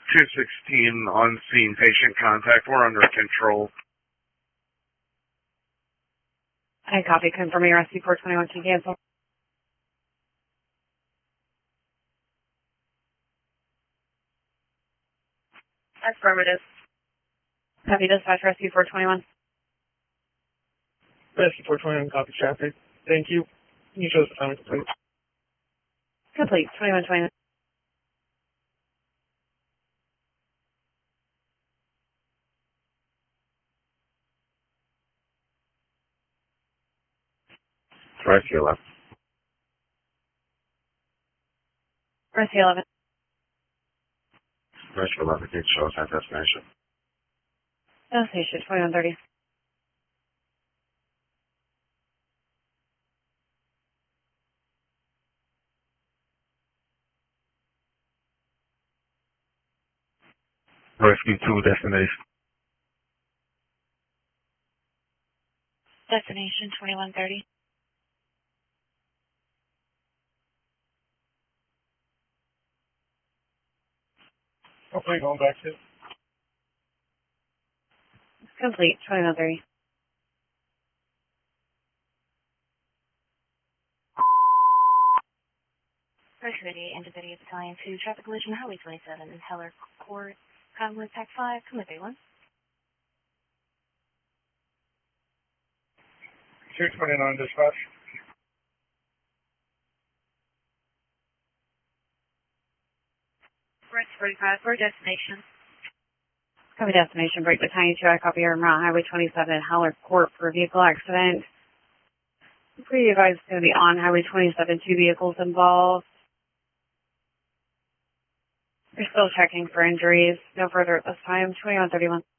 216 on scene, patient contact. We're under control. I copy. Confirm your rescue 421 can cancel. Affirmative. Copy. Dispatch rescue 421. Rescue 421, copy traffic. Thank you. Can you show us the time complete? Complete. 2129. Rescue 11. Rescue 11. Rescue 11, can you show us that destination? Destination 2130. Rescue 2, destination. Destination 2130. Okay, going back to Complete. 2130. Rescue 88 into 38 Battalion 2, traffic collision, Highway 27, Heller Court, Convoy Pack 5, come with 31. 229 dispatch. Rest 45 for destination. Copy destination. Break Battalion 2. I copy your route. Highway 27, Heller Court for vehicle accident. Pretty advised it's going to be on Highway 27, 2 vehicles involved. We're still checking for injuries. No further at this time. 2131.